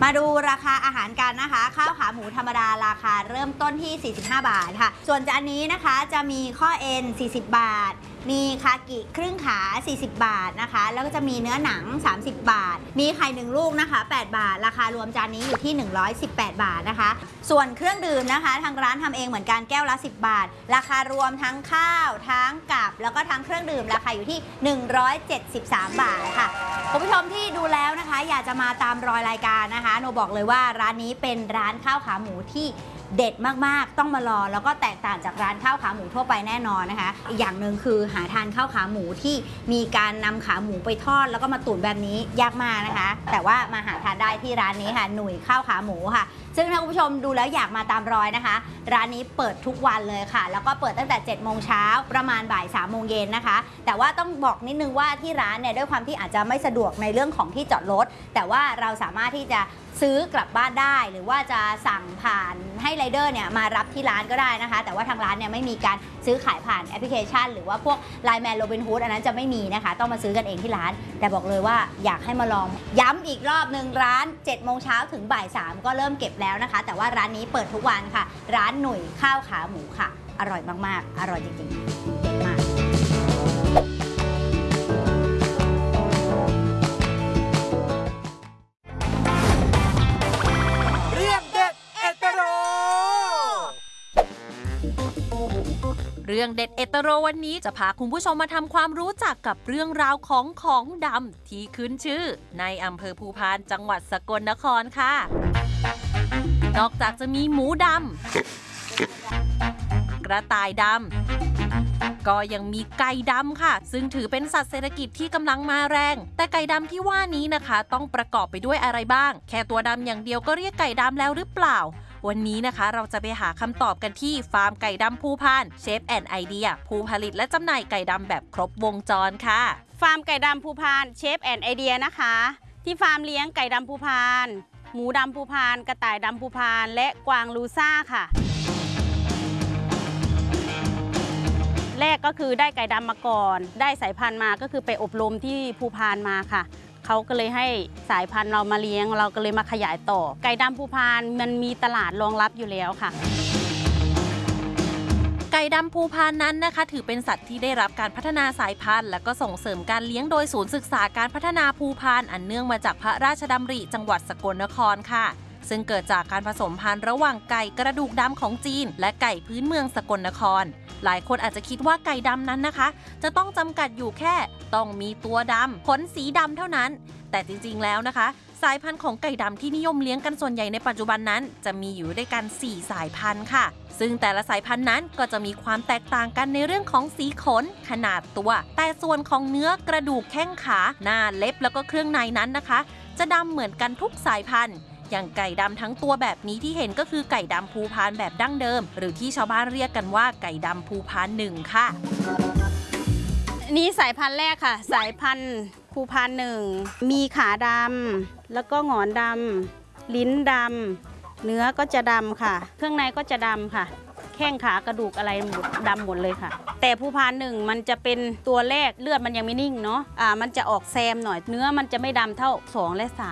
มาดูราคาอาหารกันนะคะข้าวขาหมูธรรมดาราคาเริ่มต้นที่45 บาทค่ะส่วนจานนี้นะคะจะมีข้อเอ็น40 บาทมีคากิครึ่งขา40 บาทนะคะแล้วก็จะมีเนื้อหนัง30 บาทมีไข่1 ลูกนะคะ8 บาทราคารวมจานนี้อยู่ที่118 บาทนะคะส่วนเครื่องดื่มนะคะทางร้านทำเองเหมือนกันแก้วละ10 บาทราคารวมทั้งข้าวทั้งกับแล้วก็ทั้งเครื่องดื่มราคาอยู่ที่173 บาทค่ะคุณผู้ชมที่ดูแล้วนะคะอยากจะมาตามรอยรายการนะคะโนบอกเลยว่าร้านนี้เป็นร้านข้าวขาหมูที่เด็ดมากๆต้องมารอแล้วก็แตกต่างจากร้านข้าวขาหมูทั่วไปแน่นอนนะคะอีกอย่างหนึ่งคือหาทานข้าวขาหมูที่มีการนำขาหมูไปทอดแล้วก็มาตุ๋นแบบนี้ยากมากนะคะแต่ว่ามาหาทานได้ที่ร้านนี้ค่ะหนุ่ยข้าวขาหมูค่ะซึ่งถ้าคุณผู้ชมดูแล้วอยากมาตามรอยนะคะร้านนี้เปิดทุกวันเลยค่ะแล้วก็เปิดตั้งแต่7 โมงเช้าประมาณบ่าย3 โมงเย็นนะคะแต่ว่าต้องบอกนิดนึงว่าที่ร้านเนี่ยด้วยความที่อาจจะไม่สะดวกในเรื่องของที่จอดรถแต่ว่าเราสามารถที่จะซื้อกลับบ้านได้หรือว่าจะสั่งผ่านให้ไรเดอร์เนี่ยมารับที่ร้านก็ได้นะคะแต่ว่าทางร้านเนี่ยไม่มีการซื้อขายผ่านแอปพลิเคชันหรือว่าพวก Line Man Robinhood อันนั้นจะไม่มีนะคะต้องมาซื้อกันเองที่ร้านแต่บอกเลยว่าอยากให้มาลองย้ำอีกรอบหนึ่งร้าน7 โมงเช้าถึงบ่าย3ก็เริ่มเก็บแล้วนะคะแต่ว่าร้านนี้เปิดทุกวันค่ะร้านหนุ่ยข้าวขาหมูค่ะอร่อยมากๆอร่อยจริงๆเด็ดมากเรื่องเด็ดเอตโรวันนี้จะพาคุณผู้ชมมาทำความรู้จักกับเรื่องราวของดำที่ขึ้นชื่อในอำเภอภูพานจังหวัดสกลนครค่ะนอกจากจะมีหมูดำกระต่ายดำก็ยังมีไก่ดำค่ะซึ่งถือเป็นสัตว์เศรษฐกิจที่กำลังมาแรงแต่ไก่ดำที่ว่านี้นะคะต้องประกอบไปด้วยอะไรบ้างแค่ตัวดำอย่างเดียวก็เรียกไก่ดำแล้วหรือเปล่าวันนี้นะคะเราจะไปหาคำตอบกันที่ฟาร์มไก่ดำภูพานเชฟแอนด์ไอเดียผู้ผลิตและจำหน่ายไก่ดำแบบครบวงจรค่ะฟาร์มไก่ดำภูพานเชฟแอนด์ไอเดียนะคะที่ฟาร์มเลี้ยงไก่ดำภูพานหมูดำภูพานกระต่ายดำภูพานและกวางลูซ่าค่ะแรกก็คือได้ไก่ดำมาก่อนได้สายพันธุ์มาก็คือไปอบรมที่ภูพานมาค่ะเขาก็เลยให้สายพันธุ์เรามาเลี้ยงเราก็เลยมาขยายต่อไก่ดำภูพานมันมีตลาดรองรับอยู่แล้วค่ะไก่ดำภูพานนั้นนะคะถือเป็นสัตว์ที่ได้รับการพัฒนาสายพันธุ์และก็ส่งเสริมการเลี้ยงโดยศูนย์ศึกษาการพัฒนาภูพานอันเนื่องมาจากพระราชดำริจังหวัดสกลนครค่ะซึ่งเกิดจากการผสมพันธุ์ระหว่างไก่กระดูกดำของจีนและไก่พื้นเมืองสกลนครหลายคนอาจจะคิดว่าไก่ดำนั้นนะคะจะต้องจำกัดอยู่แค่ต้องมีตัวดำขนสีดำเท่านั้นแต่จริงๆแล้วนะคะสายพันธุ์ของไก่ดำที่นิยมเลี้ยงกันส่วนใหญ่ในปัจจุบันนั้นจะมีอยู่ด้วยกัน4 สายพันธุ์ค่ะซึ่งแต่ละสายพันธุ์นั้นก็จะมีความแตกต่างกันในเรื่องของสีขนขนาดตัวแต่ส่วนของเนื้อกระดูกแข้งขาหน้าเล็บแล้วก็เครื่องในนั้นนะคะจะดำเหมือนกันทุกสายพันธุ์อย่างไก่ดำทั้งตัวแบบนี้ที่เห็นก็คือไก่ดำภูพานแบบดั้งเดิมหรือที่ชาวบ้านเรียกกันว่าไก่ดำภูพาน1ค่ะนี่สายพันธุ์แรกค่ะสายพันธุ์ภูพาน1มีขาดำแล้วก็หงอนดำลิ้นดำเนื้อก็จะดำค่ะเครื่องในก็จะดำค่ะแข้งขากระดูกอะไรดำหมดเลยค่ะแต่ภูพาน1มันจะเป็นตัวแรกเลือดมันยังไม่นิ่งเนาะมันจะออกแซมหน่อยเนื้อมันจะไม่ดำเท่า2 และ 3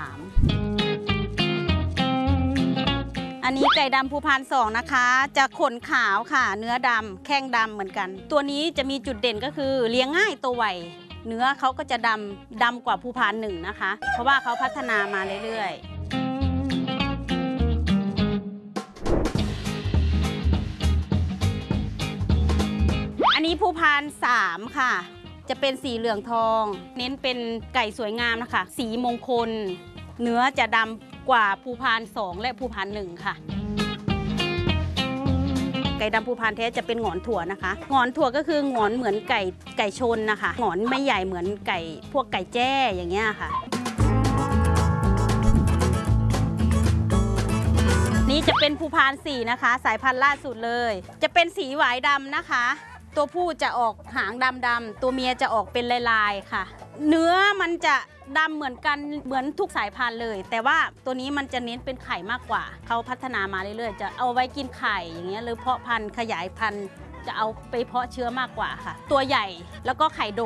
อันนี้ไก่ดำภูพาน2นะคะจะขนขาวค่ะเนื้อดำแข้งดำเหมือนกันตัวนี้จะมีจุดเด่นก็คือเลี้ยงง่ายตัวไวเนื้อเขาก็จะดำกว่าภูพาน1นะคะเพราะว่าเขาพัฒนามาเรื่อยๆอันนี้ภูพาน3ค่ะจะเป็นสีเหลืองทองเน้นเป็นไก่สวยงามนะคะสีมงคลเนื้อจะดำกว่าภูพาน2และภูพาน1ค่ะไก่ดำภูพานแท้จะเป็นหงอนถั่วนะคะหงอนถั่วก็คือหงอนเหมือนไก่ชนนะคะหงอนไม่ใหญ่เหมือนไก่พวกไก่แจ้อย่างเงี้ยค่ะนี่จะเป็นภูพาน4นะคะสายพันธุ์ล่าสุดเลยจะเป็นสีหวายดำนะคะตัวผู้จะออกหางดำๆตัวเมียจะออกเป็นลายๆค่ะเนื้อมันจะดำเหมือนกันเหมือนทุกสายพันธุ์เลยแต่ว่าตัวนี้มันจะเน้นเป็นไข่มากกว่าเขาพัฒนามาเรื่อยๆจะเอาไว้กินไข่อย่างเงี้ยหรือเพาะพันธุ์ขยายพันธุ์จะเอาไปเพาะเชื้อมากกว่าค่ะตัวใหญ่แล้วก็ไข่ดก